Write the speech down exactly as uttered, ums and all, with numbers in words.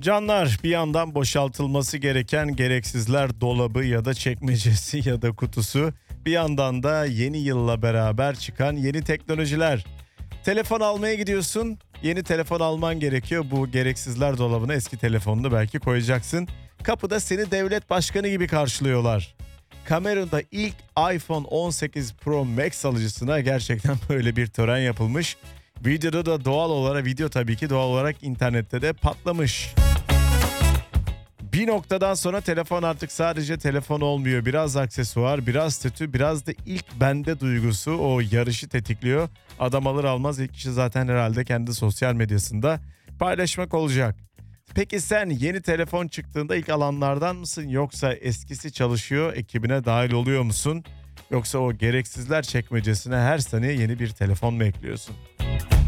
Canlar, bir yandan boşaltılması gereken gereksizler dolabı ya da çekmecesi ya da kutusu, bir yandan da yeni yılla beraber çıkan yeni teknolojiler. Telefon almaya gidiyorsun, yeni telefon alman gerekiyor. Bu gereksizler dolabına eski telefonunu belki koyacaksın. Kapıda seni devlet başkanı gibi karşılıyorlar. Kamerada ilk iPhone on sekiz Pro Max alıcısına gerçekten böyle bir tören yapılmış. Videoda da doğal olarak, video tabii ki doğal olarak internette de patlamış. Bir noktadan sonra telefon artık sadece telefon olmuyor. Biraz aksesuar, biraz tütü, biraz da ilk bende duygusu o yarışı tetikliyor. Adam alır almaz ilk kişi zaten herhalde kendi sosyal medyasında paylaşmak olacak. Peki sen yeni telefon çıktığında ilk alanlardan mısın, yoksa eskisi çalışıyor ekibine dahil oluyor musun? Yoksa o gereksizler çekmecesine her sene yeni bir telefon mu ekliyorsun?